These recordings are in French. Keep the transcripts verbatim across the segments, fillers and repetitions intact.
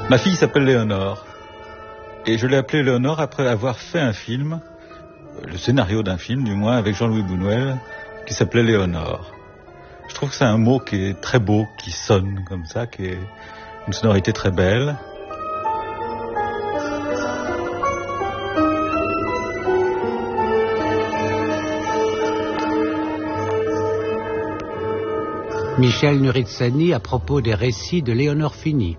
Ma fille s'appelle Léonore. Et je l'ai appelée Léonore après avoir fait un film, le scénario d'un film du moins, avec Jean-Louis Bounouel, qui s'appelait Léonore. Je trouve que c'est un mot qui est très beau, qui sonne comme ça, qui est une sonorité très belle. Michel Nuritsani à propos des récits de Léonore Fini.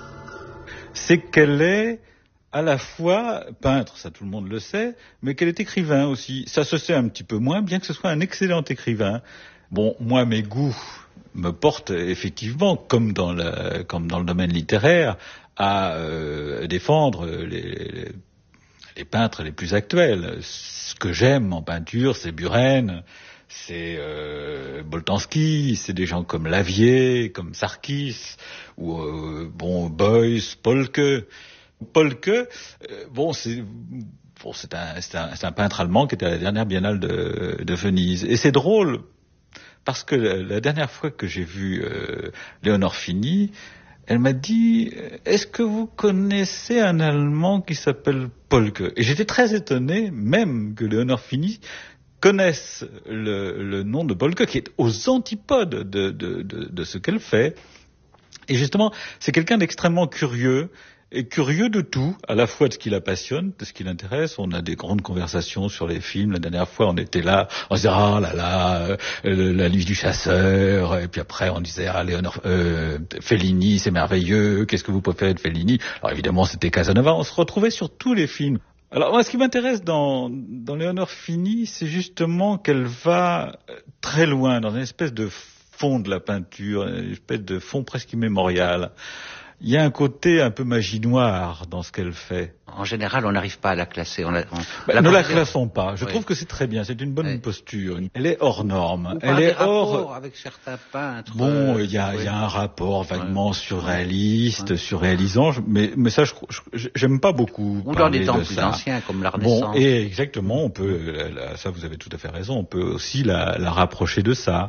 C'est qu'elle est à la fois peintre, ça tout le monde le sait, mais qu'elle est écrivain aussi. Ça se sait un petit peu moins, bien que ce soit un excellent écrivain. Bon, moi, mes goûts me portent effectivement, comme dans le, comme dans le domaine littéraire, à euh, défendre les, les, les peintres les plus actuels. Ce que j'aime en peinture, c'est Buren, c'est euh, Boltanski, c'est des gens comme Lavier, comme Sarkis, ou euh, bon Beuys, Polke. Polke, euh, bon c'est bon c'est un c'est un c'est un peintre allemand qui était à la dernière Biennale de de Venise. Et c'est drôle parce que la, la dernière fois que j'ai vu euh, Léonore Fini, elle m'a dit « Est-ce que vous connaissez un Allemand qui s'appelle Polke ?» Et j'étais très étonné, même que Léonore Fini connaissent le, le nom de Polke, qui est aux antipodes de, de, de, de ce qu'elle fait. Et justement, c'est quelqu'un d'extrêmement curieux, et curieux de tout, à la fois de ce qui la passionne, de ce qui l'intéresse. On a des grandes conversations sur les films. La dernière fois, on était là, on disait « Ah là là, euh, la nuit du chasseur », et puis après, on disait « Ah, Léonore, euh, Fellini, c'est merveilleux, qu'est-ce que vous préférez de Fellini ?» Alors évidemment, c'était Casanova. On se retrouvait sur tous les films. Alors moi, ce qui m'intéresse dans, dans Léonore Fini, c'est justement qu'elle va très loin, dans une espèce de fond de la peinture, une espèce de fond presque immémorial. Il y a un côté un peu magie noire dans ce qu'elle fait. En général, on n'arrive pas à la classer. On la, on, ben, la ne la considère... classons pas. Je oui. trouve que c'est très bien. C'est une bonne oui. posture. Elle est hors norme. Elle est hors. Avec certains peintres. Bon, il y a, il oui. y a un rapport vaguement oui. surréaliste, oui. surréalisant. Mais, mais ça, je, je, j'aime pas beaucoup. Ou dans des temps de plus ça. anciens, comme la Renaissance. Bon, et exactement, on peut. Ça, vous avez tout à fait raison. On peut aussi la, la rapprocher de ça.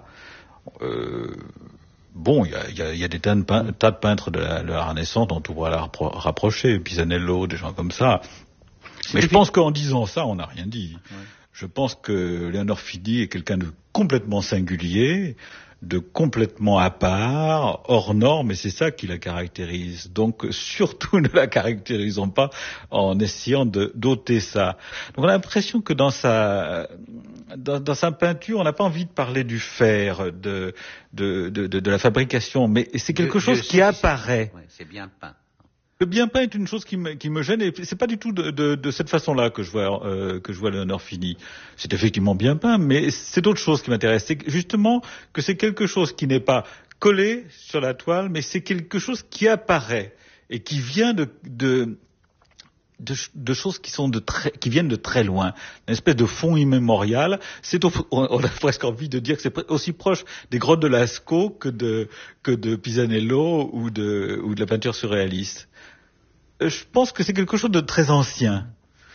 Euh, Bon, il y a, y, a, y a des tas de, pein- tas de peintres de la, de la Renaissance dont on pourrait la rappro- rapprocher, Pisanello, des gens comme ça. Mais je pense qu'en disant ça, on n'a rien dit. Ouais. Je pense que Léonore Fini est quelqu'un de complètement singulier, de complètement à part, hors norme, et c'est ça qui la caractérise. Donc, surtout ne la caractérisons pas en essayant de d'ôter ça. Donc, on a l'impression que dans sa dans, dans sa peinture, on n'a pas envie de parler du fer, de de de, de, de la fabrication, mais c'est quelque je, chose je qui apparaît. C'est, ouais, c'est bien peint. Le bien peint est une chose qui me, qui me gêne, et c'est pas du tout de, de, de cette façon-là que je vois euh, que je vois Léonore Fini. C'est effectivement bien peint, mais c'est d'autres choses qui m'intéressent. C'est justement que c'est quelque chose qui n'est pas collé sur la toile, mais c'est quelque chose qui apparaît et qui vient de de de, de choses qui sont de très, qui viennent de très loin, une espèce de fond immémorial. C'est au, on a presque envie de dire que c'est aussi proche des grottes de Lascaux que de que de Pisanello ou de ou de la peinture surréaliste. Je pense que c'est quelque chose de très ancien,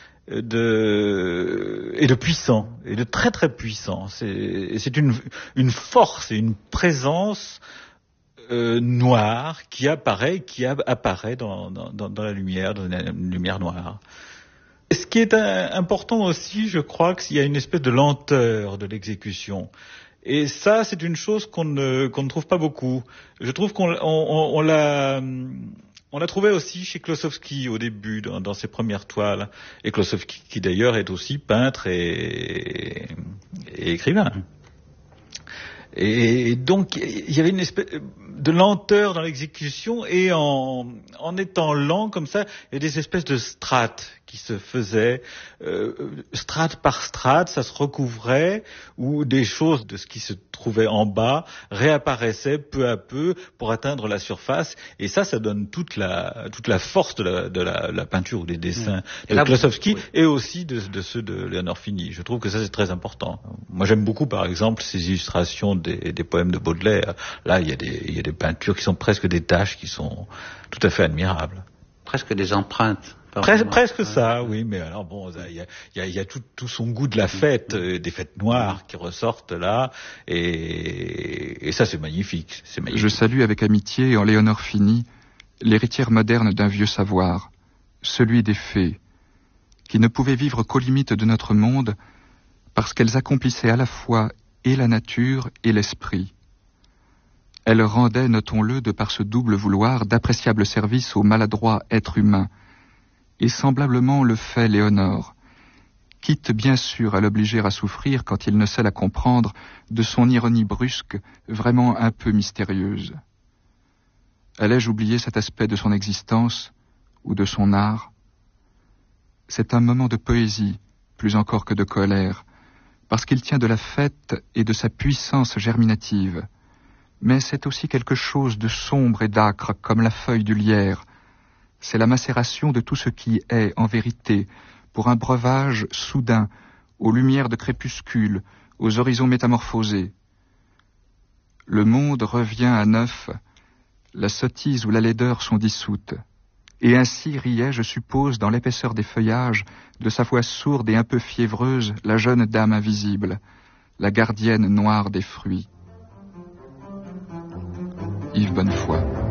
de et de puissant, et de très très puissant. C'est c'est une une force et une présence euh, noire qui apparaît, qui a, apparaît dans, dans dans la lumière, dans une lumière noire. Et ce qui est un, important aussi, je crois, qu'il y a une espèce de lenteur de l'exécution. Et ça, c'est une chose qu'on ne qu'on ne trouve pas beaucoup. Je trouve qu'on on, on, on l'a On l'a trouvé aussi chez Klossowski au début, dans, dans ses premières toiles. Et Klossowski, qui d'ailleurs est aussi peintre et, et écrivain. Et donc, il y avait une espèce de lenteur dans l'exécution, et en, en étant lent comme ça, il y a des espèces de strates qui se faisaient, euh, strate par strate, ça se recouvrait, où des choses de ce qui se trouvait en bas réapparaissaient peu à peu pour atteindre la surface, et ça, ça donne toute la toute la force de la, de la, la peinture ou des dessins mmh. de Klossowski, oui. et aussi de, de ceux de Léonore Fini. Je trouve que ça, c'est très important. Moi, j'aime beaucoup, par exemple, ces illustrations des, des poèmes de Baudelaire. Là, il y a des il y a des peintures qui sont presque des taches, qui sont tout à fait admirables. Presque des empreintes. Pres- presque ça, oui, mais alors bon, il y a, y a, y a tout, tout son goût de la fête, euh, des fêtes noires qui ressortent là, et, et ça c'est magnifique, c'est magnifique. Je salue avec amitié en Léonore Fini l'héritière moderne d'un vieux savoir, celui des fées, qui ne pouvaient vivre qu'aux limites de notre monde parce qu'elles accomplissaient à la fois et la nature et l'esprit. Elles rendaient, notons-le, de par ce double vouloir, d'appréciables services au maladroit être humain, et semblablement le fait Léonore, quitte bien sûr à l'obliger à souffrir quand il ne sait la comprendre de son ironie brusque, vraiment un peu mystérieuse. Allais-je oublier cet aspect de son existence ou de son art? C'est un moment de poésie, plus encore que de colère, parce qu'il tient de la fête et de sa puissance germinative. Mais c'est aussi quelque chose de sombre et d'âcre, comme la feuille du lierre. C'est la macération de tout ce qui est, en vérité, pour un breuvage soudain, aux lumières de crépuscule, aux horizons métamorphosés. Le monde revient à neuf, la sottise ou la laideur sont dissoutes. Et ainsi riait, je suppose, dans l'épaisseur des feuillages, de sa voix sourde et un peu fiévreuse, la jeune dame invisible, la gardienne noire des fruits. Yves Bonnefoy.